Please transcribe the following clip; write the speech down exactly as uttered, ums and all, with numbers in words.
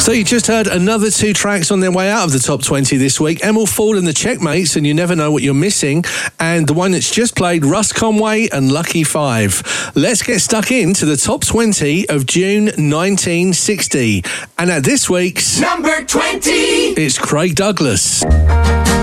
So you just heard another two tracks on their way out of the top twenty this week. Emil Ford and the Checkmates, and You Never Know What You're Missing. And the one that's just played, Russ Conway and Lucky Five. Let's get stuck into the top twenty of June nineteen sixty. And at this week's number twenty, it's Craig Douglas.